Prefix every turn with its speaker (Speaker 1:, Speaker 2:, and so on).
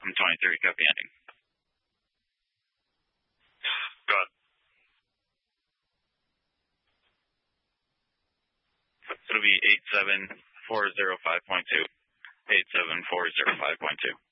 Speaker 1: from 23, copy ending.
Speaker 2: Go ahead.
Speaker 1: It'll be 87405.2. 87405.2.